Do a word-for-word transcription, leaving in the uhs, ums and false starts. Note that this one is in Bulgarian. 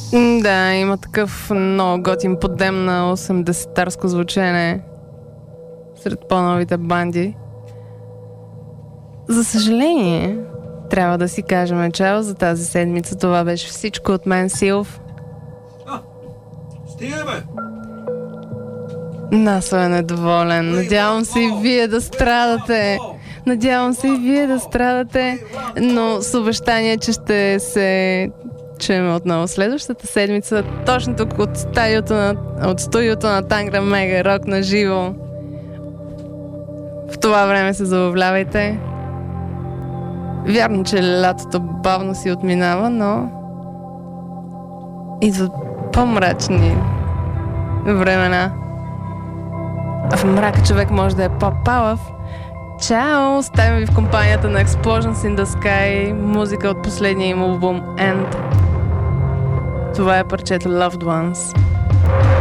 М, Да, има такъв много готин подем на осемдесетарско звучене сред по-новите банди. За съжаление, трябва да си кажем чао за тази седмица. Това беше всичко от мен, Силв. А, стига, бе! Насо е недоволен. Надявам се и вие да страдате. Надявам се и вие да страдате, но с обещание, че ще се чуем отново следващата седмица, точно тук от студиото на, от студиото на Тангра Мега Рок на живо. В това време се забавлявайте. Вярно, че лятото бавно си отминава, но идват по-мрачни времена. А в мрака човек може да е по-палав. Чао! Оставям ви в компанията на Explosions in the Sky, музика от последния им албум End. Това е парчето Loved Ones.